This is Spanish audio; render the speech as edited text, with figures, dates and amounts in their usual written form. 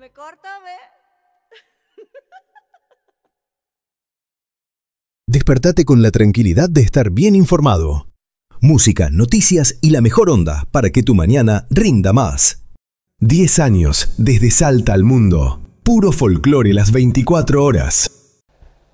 me corta, ve. Despertate con la tranquilidad de estar bien informado. Música, noticias y la mejor onda para que tu mañana rinda más. 10 años desde Salta al mundo. Puro folclore las 24 horas.